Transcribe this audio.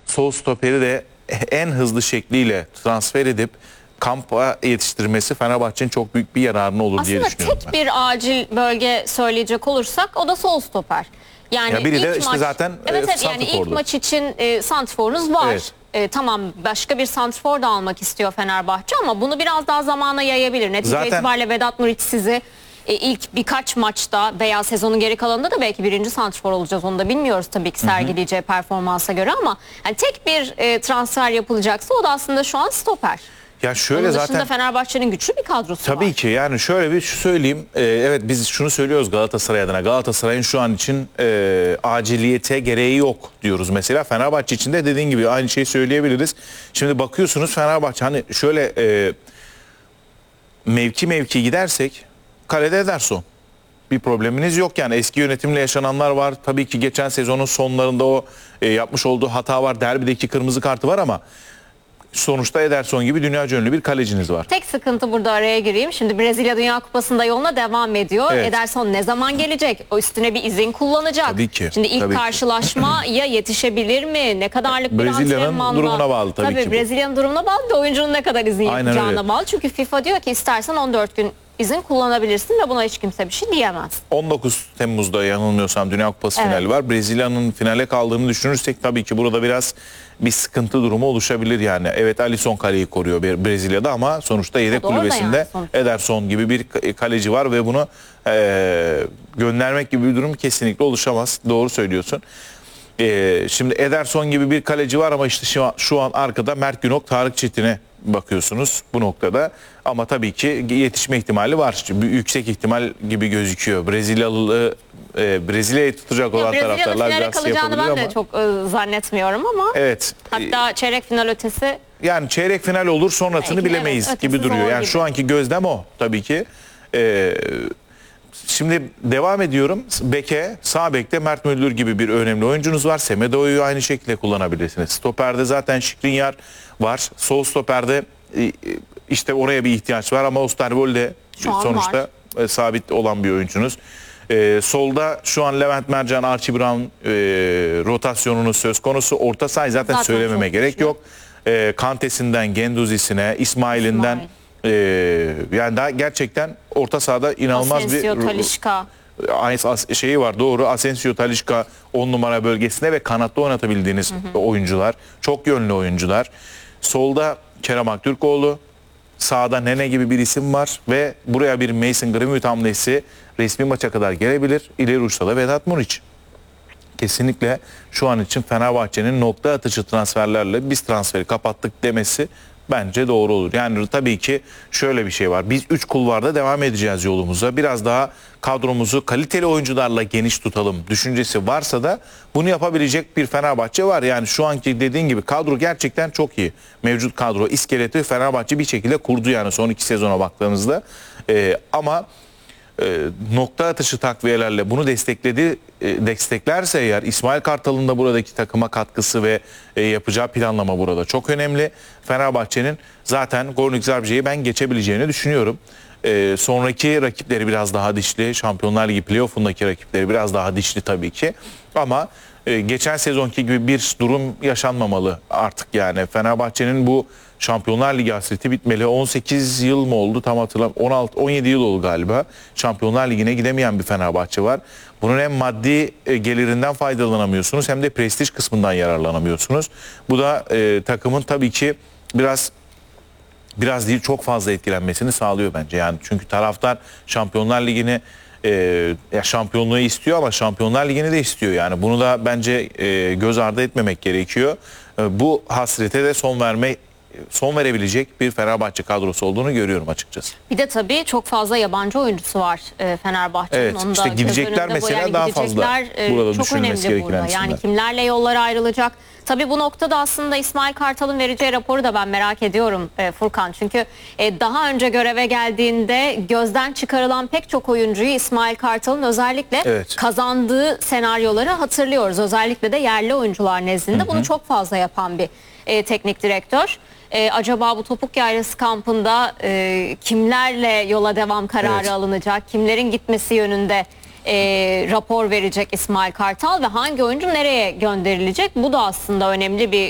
sol stoperi de en hızlı şekliyle transfer edip kampa yetiştirmesi Fenerbahçe'nin çok büyük bir yararına olur diye Aslında düşünüyorum tek bir acil bölge söyleyecek olursak o da sol stoper. Yani Ya biri ilk de işte maç, zaten evet yani ilk santrfordu. maç için santrforunuz var. Evet. Tamam, başka bir santrfor da almak istiyor Fenerbahçe ama bunu biraz daha zamana yayabilir. Netice Zaten- itibariyle Vedat Muriç sizi ilk birkaç maçta veya sezonun geri kalanında da belki birinci santrfor olacağız. Onu da bilmiyoruz tabii ki sergileyeceği performansa göre ama yani tek bir transfer yapılacaksa o da aslında şu an stoper. Ya şöyle Onun dışında zaten Fenerbahçe'nin güçlü bir kadrosu var. tabii ki yani şöyle bir söyleyeyim. Evet biz şunu söylüyoruz Galatasaray adına. Galatasaray'ın şu an için aciliyete gereği yok diyoruz. Mesela Fenerbahçe için de dediğin gibi aynı şeyi söyleyebiliriz. Şimdi bakıyorsunuz Fenerbahçe hani şöyle mevki gidersek kalede Ederson. Bir probleminiz yok yani eski yönetimle yaşananlar var. Tabii ki geçen sezonun sonlarında o yapmış olduğu hata var. Derbideki kırmızı kartı var ama sonuçta Ederson gibi dünyaca ünlü bir kaleciniz var. Tek sıkıntı burada araya gireyim. Şimdi Brezilya Dünya Kupası'nda yoluna devam ediyor. Evet. Ederson ne zaman gelecek? O üstüne bir izin kullanacak. Tabii ki, Şimdi ilk tabii ki. karşılaşmaya yetişebilir mi? Ne kadarlık bir Brezilya'nın antrenmanla? durumuna bağlı tabii ki bu. Brezilya'nın durumuna bağlı da oyuncunun ne kadar izin Aynen yapacağına öyle. bağlı. Çünkü FIFA diyor ki istersen 14 gün izin kullanabilirsin ve buna hiç kimse bir şey diyemez. 19 Temmuz'da yanılmıyorsam Dünya Kupası Evet. finali var. Brezilya'nın finale kaldığını düşünürsek tabii ki burada biraz bir sıkıntı durumu oluşabilir yani. Evet Alisson kaleyi koruyor Brezilya'da ama sonuçta yedek O da orada kulübesinde yani sonuçta. Ederson gibi bir kaleci var ve bunu göndermek gibi bir durum kesinlikle oluşamaz. Doğru söylüyorsun. Şimdi Ederson gibi bir kaleci var ama işte şu an arkada Mert Günok, Tarık Çetin'e bakıyorsunuz bu noktada. Ama tabii ki yetişme ihtimali var. Yüksek ihtimal gibi gözüküyor. Brezilya'yı tutacak olan Brezilya'nın taraftarlar finale biraz kalacağını yapabilir ben de ama. çok zannetmiyorum ama Evet. hatta çeyrek final ötesi Yani çeyrek final olur sonrasını Belki, bilemeyiz evet, gibi ötesi duruyor. zor Yani gibi. şu anki gözlem o tabii ki. Şimdi devam ediyorum. Beke, sağ bekte Mert Müldür gibi bir önemli oyuncunuz var. Semedo'yu aynı şekilde kullanabilirsiniz. Stoperde zaten Skriniar var. Sol stoperde işte oraya bir ihtiyaç var ama Osterwold de Şu an sonuçta sabit olan bir oyuncunuz. Solda şu an Levent Mercan, Archie Brown rotasyonunun söz konusu. Orta sahayı zaten söylememe çok gerek güçlü. yok. Kantesi'nden Gendouzi'sine, İsmail'inden yani daha gerçekten orta sahada inanılmaz Asensio, bir Talisca. şeyi var doğru. Asensio, Talisca 10 numara bölgesinde ve kanatta oynatabildiğiniz oyuncular. Çok yönlü oyuncular. Solda Kerem Aktürkoğlu, sağda Nene gibi bir isim var ve buraya bir Mason Greenwood hamlesi resmi maça kadar gelebilir. İleri uçta da Vedat Muriç. Kesinlikle şu an için Fenerbahçe'nin nokta atışı transferlerle biz transferi kapattık demesi bence doğru olur. Yani tabii ki şöyle bir şey var. Biz 3 kulvarda devam edeceğiz yolumuza. Biraz daha kadromuzu kaliteli oyuncularla geniş tutalım düşüncesi varsa da bunu yapabilecek bir Fenerbahçe var. Yani şu anki dediğin gibi kadro gerçekten çok iyi. Mevcut kadro iskeleti Fenerbahçe bir şekilde kurdu yani son 2 sezona baktığınızda. Ama nokta atışı takviyelerle bunu desteklerse eğer İsmail Kartal'ın da buradaki takıma katkısı ve yapacağı planlama burada çok önemli. Fenerbahçe'nin zaten Gornik Zabrze'yi ben geçebileceğini düşünüyorum. Sonraki rakipleri biraz daha dişli. Şampiyonlar Ligi playoff'undaki rakipleri biraz daha dişli tabii ki. Ama geçen sezonki gibi bir durum yaşanmamalı artık yani. Fenerbahçe'nin bu Şampiyonlar Ligi hasreti bitmeli. 18 yıl mı oldu tam hatırlamıyorum. 17 yıl oldu galiba. Şampiyonlar Ligi'ne gidemeyen bir Fenerbahçe var. Bunun hem maddi gelirinden faydalanamıyorsunuz hem de prestij kısmından yararlanamıyorsunuz. Bu da takımın tabii ki biraz değil çok fazla etkilenmesini sağlıyor bence. Yani çünkü taraftar Şampiyonlar Ligi'ni şampiyonluğu istiyor ama Şampiyonlar Ligi'ni de istiyor. Yani bunu da bence göz ardı etmemek gerekiyor. Bu hasrete de son verebilecek bir Fenerbahçe kadrosu olduğunu görüyorum açıkçası. Bir de tabii çok fazla yabancı oyuncusu var Fenerbahçe'nin. Evet, Onu işte da gidecekler göz önünde mesela daha fazla burada çok düşünülmesi önemli gereken burada. Yani isimler. kimlerle yollar ayrılacak. Tabii bu noktada aslında İsmail Kartal'ın vereceği raporu da ben merak ediyorum Furkan. Çünkü daha önce göreve geldiğinde gözden çıkarılan pek çok oyuncuyu İsmail Kartal'ın özellikle kazandığı senaryoları hatırlıyoruz. Özellikle de yerli oyuncular nezdinde bunu çok fazla yapan bir teknik direktör. Acaba bu topuk yaylası kampında kimlerle yola devam kararı alınacak? Kimlerin gitmesi yönünde rapor verecek İsmail Kartal ve hangi oyuncu nereye gönderilecek? Bu da aslında önemli bir